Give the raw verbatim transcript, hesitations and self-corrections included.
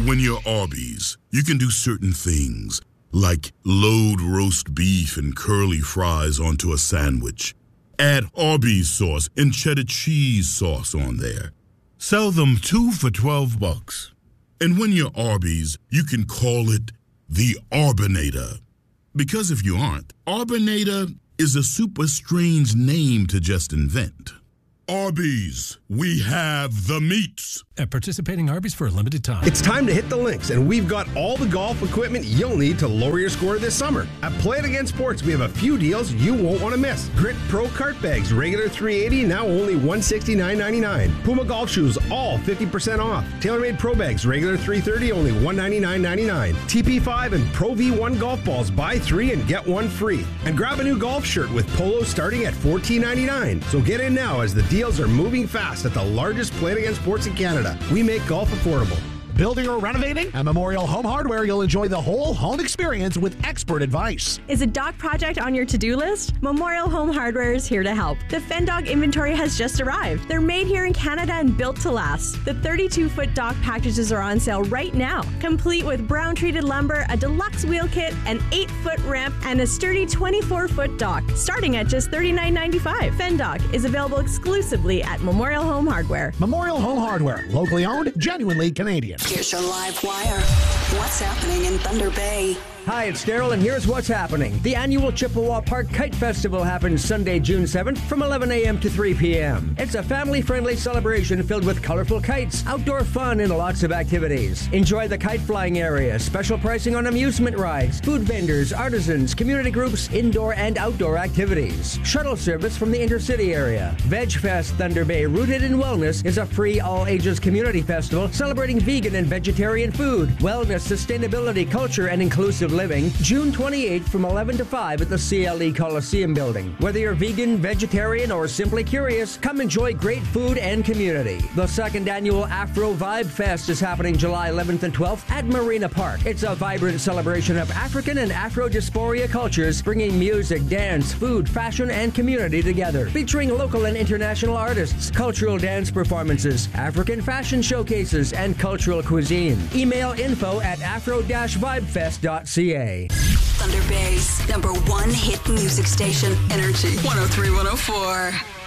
When you're Arby's, you can do certain things, like load roast beef and curly fries onto a sandwich. Add Arby's sauce and cheddar cheese sauce on there. Sell them two for twelve bucks. And when you're Arby's, you can call it the Arbinator. Because if you aren't, Arbinator is a super strange name to just invent. Arby's, we have the meats. At participating Arby's for a limited time. It's time to hit the links, and we've got all the golf equipment you'll need to lower your score this summer. At Play It Again Sports, we have a few deals you won't want to miss. Grit Pro cart bags, regular three eighty, now only one sixty-nine ninety-nine. Puma golf shoes, all fifty percent off. TaylorMade Pro bags, regular three thirty, only one ninety-nine ninety-nine. T P five and Pro V one golf balls, buy three and get one free. And grab a new golf shirt with polos starting at fourteen ninety-nine. So get in now as the deals are moving fast at the largest Play It Again Sports in Canada. We make golf affordable. Building or renovating? At Memorial Home Hardware, you'll enjoy the whole home experience with expert advice. Is a dock project on your to-do list? Memorial Home Hardware is here to help. The Fendog inventory has just arrived. They're made here in Canada and built to last. The thirty-two foot dock packages are on sale right now, complete with brown-treated lumber, a deluxe wheel kit, an eight foot ramp, and a sturdy twenty-four foot dock, starting at just thirty-nine ninety-five. Fendog is available exclusively at Memorial Home Hardware. Memorial Home Hardware, locally owned, genuinely Canadian. Here's your live wire. What's happening in Thunder Bay? Hi, it's Daryl, and here's what's happening. The annual Chippewa Park Kite Festival happens Sunday, June seventh from eleven a.m. to three p.m. It's a family-friendly celebration filled with colorful kites, outdoor fun, and lots of activities. Enjoy the kite flying area, special pricing on amusement rides, food vendors, artisans, community groups, indoor and outdoor activities. Shuttle service from the intercity area. Veg Fest Thunder Bay, rooted in wellness, is a free all-ages community festival celebrating vegan and vegetarian food, wellness, sustainability, culture, and inclusive living, June twenty-eighth from eleven to five at the C L E Coliseum building. Whether you're vegan, vegetarian, or simply curious, come enjoy great food and community. The second annual Afro Vibe Fest is happening July eleventh and twelfth at Marina Park. It's a vibrant celebration of African and Afro-dysphoria cultures, bringing music, dance, food, fashion, and community together. Featuring local and international artists, cultural dance performances, African fashion showcases, and cultural cuisine. Email info at afro dash vibefest dot c a. Thunder Bay's number one hit music station, Energy one oh three point one oh four.